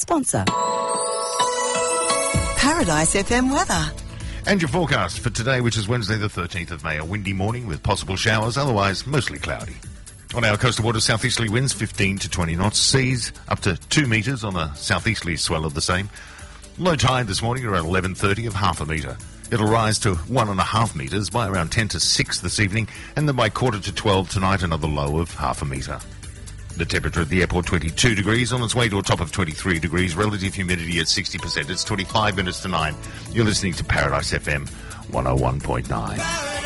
sponsor. Paradise FM weather. And your forecast for today, which is Wednesday the 13th of May, a windy morning with possible showers, otherwise mostly cloudy. On our coastal waters, southeasterly winds 15 to 20 knots, seas up to 2 metres on a southeasterly swell of the same. Low tide this morning around 11:30 of half a metre. It'll rise to 1.5 metres by around 10 to 6 this evening, and then by quarter to 12 tonight another low of half a metre. The temperature at the airport 22 degrees, on its way to a top of 23 degrees, relative humidity at 60%. It's 25 minutes to 9. You're listening to Paradise FM 101.9.